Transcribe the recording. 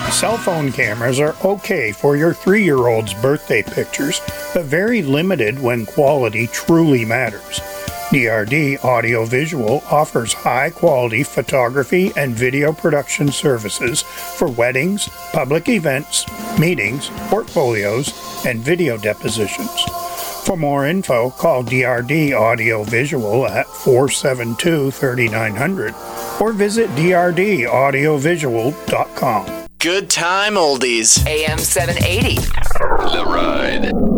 Cell phone cameras are okay for your 3-year-old's birthday pictures, but very limited when quality truly matters. DRD Audiovisual offers high-quality photography and video production services for weddings, public events, meetings, portfolios, and video depositions. For more info, call DRD Audiovisual at 472-3900 or visit drdaudiovisual.com. Good time oldies. AM 780. The Ride.